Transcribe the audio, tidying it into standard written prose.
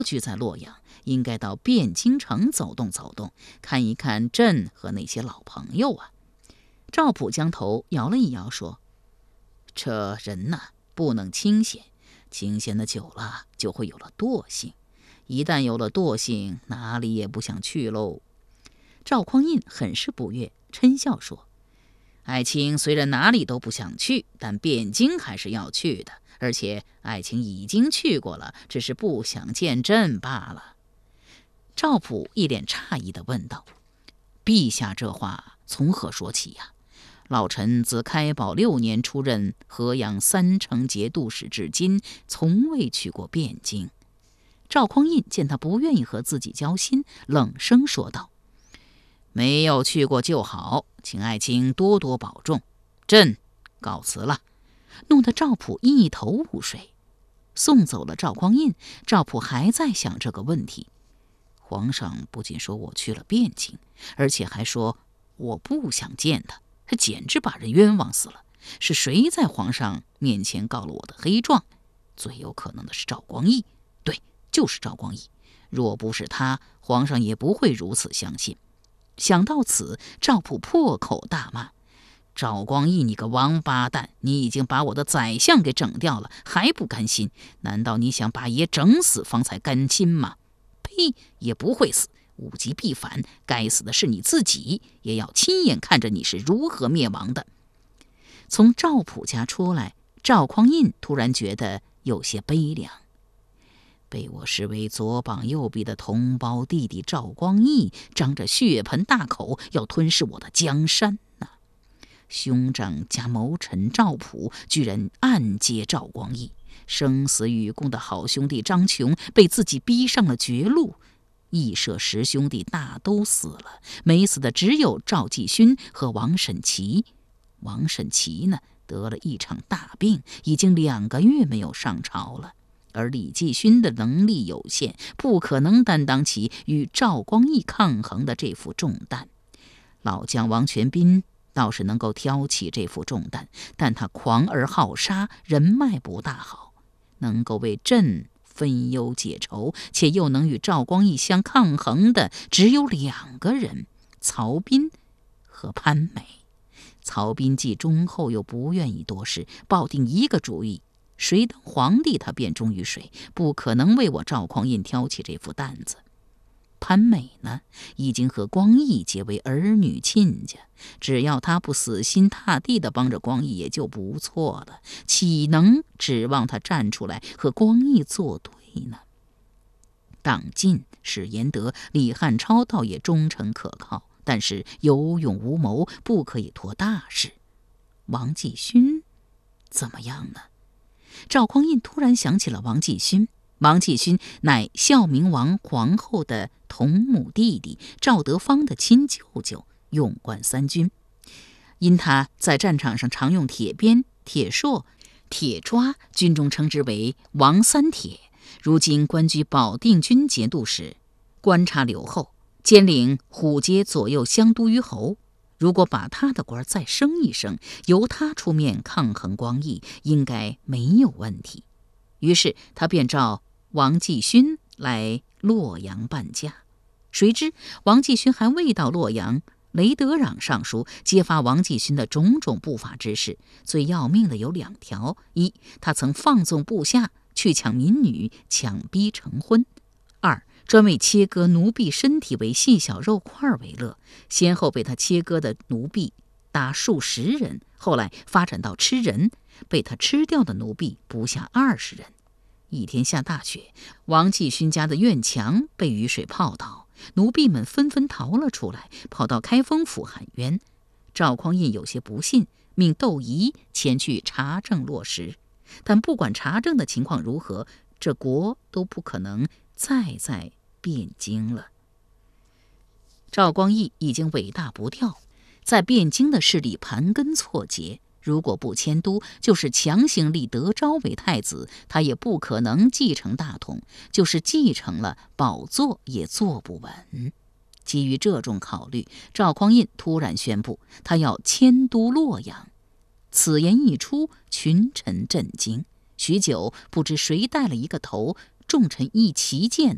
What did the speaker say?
居在洛阳，应该到汴京城走动走动，看一看朕和那些老朋友啊。赵普将头摇了一摇，说：这人呐，不能清闲，清闲的久了就会有了惰性，一旦有了惰性，哪里也不想去喽。赵匡胤很是不悦，嗔笑说：爱卿虽然哪里都不想去，但汴京还是要去的，而且爱卿已经去过了，只是不想见朕罢了。赵普一脸诧异地问道：陛下这话从何说起呀？老臣自开宝6年出任河阳3城节度使至今，从未去过汴京。赵匡胤见他不愿意和自己交心，冷声说道：没有去过就好，请爱卿多多保重，朕告辞了。弄得赵普一头雾水。送走了赵匡胤，赵普还在想这个问题。皇上不仅说我去了汴京，而且还说我不想见他，他简直把人冤枉死了。是谁在皇上面前告了我的黑状？最有可能的是赵光义，对，就是赵光义。若不是他，皇上也不会如此相信。想到此，赵普破口大骂：赵光义，你个王八蛋，你已经把我的宰相给整掉了，还不甘心？难道你想把爷整死方才甘心吗？呸，也不会死，物极必反，该死的是你自己，也要亲眼看着你是如何灭亡的。从赵普家出来，赵匡胤突然觉得有些悲凉。被我视为左膀右臂的同胞弟弟赵光义，张着血盆大口要吞噬我的江山呐！兄长加谋臣赵普居然暗接赵光义，生死与共的好兄弟张琼被自己逼上了绝路。义社10兄弟大都死了，没死的只有赵继勋和王审琦。王审琦呢，得了一场大病，已经2个月没有上朝了。而李继勋的能力有限，不可能担当起与赵光义抗衡的这副重担。老将王全斌倒是能够挑起这副重担，但他狂而好杀，人脉不大好，能够为朕分忧解愁，且又能与赵光义相抗衡的只有2个人，曹彬和潘美。曹彬既忠厚又不愿意多事，抱定一个主意：谁当皇帝他便忠于谁，不可能为我赵匡胤挑起这副担子。潘美呢，已经和光义结为儿女亲家，只要他不死心塌地地帮着光义也就不错了，岂能指望他站出来和光义作对呢？党进史延德、李汉超倒也忠诚可靠，但是有勇无谋，不可以托大事。王继勋怎么样呢？赵匡胤突然想起了王继勋。王继勋乃孝明王皇后的同母弟弟，赵德芳的亲舅舅，勇冠3军。因他在战场上常用铁鞭、铁槊、铁抓，军中称之为王三铁。如今官居保定军节度使，官差留后，兼领虎阶左右乡都虞侯。如果把他的官再升一升，由他出面抗衡光义，应该没有问题。于是他便召王继勋来洛阳办家。谁知王继勋还未到洛阳，雷德壤上书揭发王继勋的种种不法之事，最要命的有2条：一，他曾放纵部下去抢民女，强逼成婚；二，专为切割奴婢身体为细小肉块为乐，先后被他切割的奴婢达数十人，后来发展到吃人，被他吃掉的奴婢不下20人。一天下大雪，王继勋家的院墙被雨水泡倒，奴婢们纷纷逃了出来，跑到开封府喊冤。赵匡胤有些不信，命窦仪前去查证落实。但不管查证的情况如何，这国都不可能再在汴京了。赵光义已经尾大不掉，在汴京的势力盘根错节，如果不迁都，就是强行立德昭为太子，他也不可能继承大统，就是继承了，宝座也坐不稳。基于这种考虑，赵匡胤突然宣布他要迁都洛阳。此言一出，群臣震惊，许久不知谁带了一个头，众臣一齐见